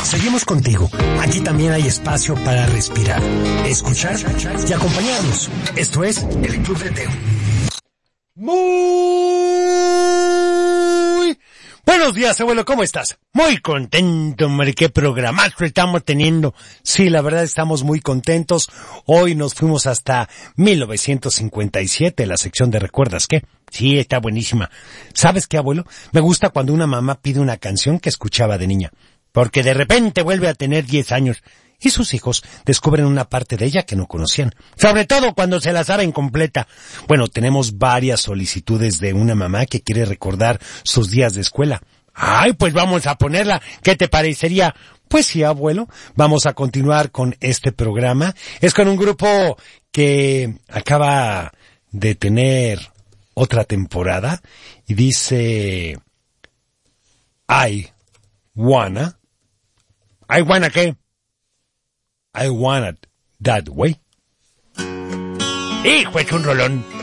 Seguimos contigo. Aquí también hay espacio para respirar, escuchar y acompañarnos. Esto es el Club de Teo. Muy buenos días, abuelo, ¿cómo estás? Muy contento, hombre, qué programazo estamos teniendo. Sí, la verdad estamos muy contentos. Hoy nos fuimos hasta 1957, la sección de ¿Recuerdas qué? Sí, está buenísima. ¿Sabes qué, abuelo? Me gusta cuando una mamá pide una canción que escuchaba de niña, porque de repente vuelve a tener 10 años y sus hijos descubren una parte de ella que no conocían, sobre todo cuando se la saben completa. Bueno, tenemos varias solicitudes de una mamá que quiere recordar sus días de escuela. Ay, pues vamos a ponerla. ¿Qué te parecería? Pues sí, abuelo, vamos a continuar con este programa. Es con un grupo que acaba de tener otra temporada y dice I wanna ¿qué? I want it that way. Hijo, es un rolón.